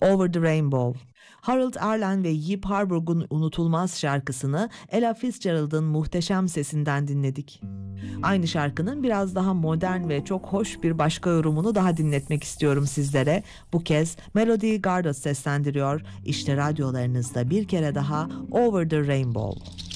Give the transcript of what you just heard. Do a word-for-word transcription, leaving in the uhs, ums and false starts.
Over the Rainbow. Harold Arlen ve Yip Harburg'un unutulmaz şarkısını Ella Fitzgerald'ın muhteşem sesinden dinledik. Aynı şarkının biraz daha modern ve çok hoş bir başka yorumunu daha dinletmek istiyorum sizlere. Bu kez Melody Gardot seslendiriyor. İşte radyolarınızda bir kere daha Over the Rainbow.